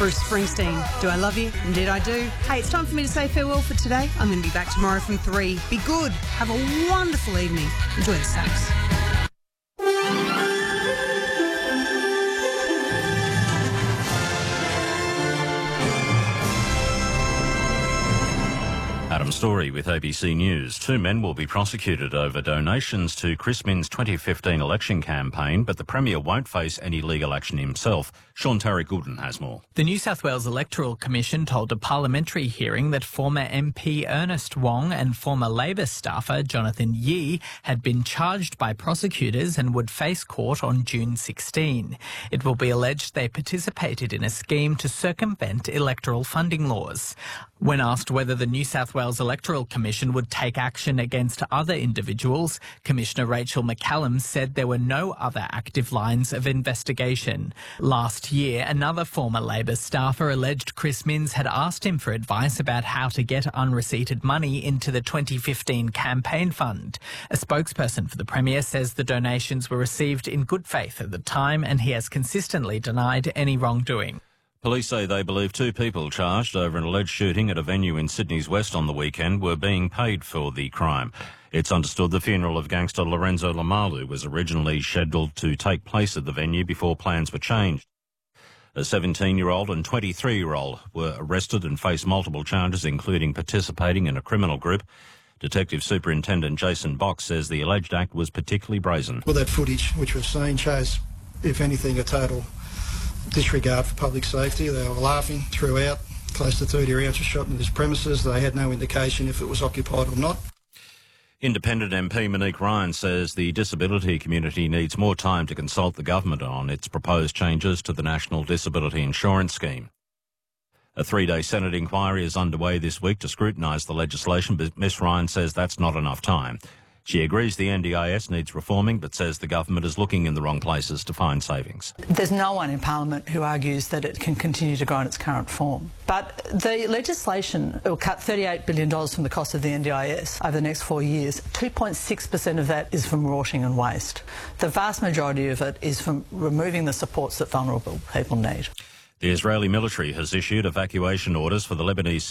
Bruce Springsteen, Do I Love You? Indeed I do. Hey, it's time for me to say farewell for today. I'm going to be back tomorrow from 3. Be good. Have a wonderful evening. Enjoy the stacks. Adam Story with ABC News. 2 men will be prosecuted over donations to Chris Minns' 2015 election campaign, but the Premier won't face any legal action himself. Sean Tarry-Goulden has more. The New South Wales Electoral Commission told a parliamentary hearing that former MP Ernest Wong and former Labor staffer Jonathan Yee had been charged by prosecutors and would face court on June 16. It will be alleged they participated in a scheme to circumvent electoral funding laws. When asked whether the New South Wales Electoral Commission would take action against other individuals, Commissioner Rachel McCallum said there were no other active lines of investigation. Last year, another former Labor staffer alleged Chris Minns had asked him for advice about how to get unreceipted money into the 2015 campaign fund. A spokesperson for the Premier says the donations were received in good faith at the time, and he has consistently denied any wrongdoing. Police say they believe 2 people charged over an alleged shooting at a venue in Sydney's West on the weekend were being paid for the crime. It's understood the funeral of gangster Lorenzo Lamalu was originally scheduled to take place at the venue before plans were changed. A 17-year-old and 23-year-old were arrested and face multiple charges, including participating in a criminal group. Detective Superintendent Jason Box says the alleged act was particularly brazen. Well, that footage which we've seen shows, if anything, a total disregard for public safety. They were laughing throughout. Close to 30 rounds were shot into this premises. They had no indication if it was occupied or not. Independent MP Monique Ryan says the disability community needs more time to consult the government on its proposed changes to the National Disability Insurance Scheme. A 3-day Senate inquiry is underway this week to scrutinise the legislation, but Ms Ryan says that's not enough time. She agrees the NDIS needs reforming, but says the government is looking in the wrong places to find savings. There's no one in Parliament who argues that it can continue to grow in its current form. But the legislation will cut $38 billion from the cost of the NDIS over the next 4 years. 2.6% of that is from rorting and waste. The vast majority of it is from removing the supports that vulnerable people need. The Israeli military has issued evacuation orders for the Lebanese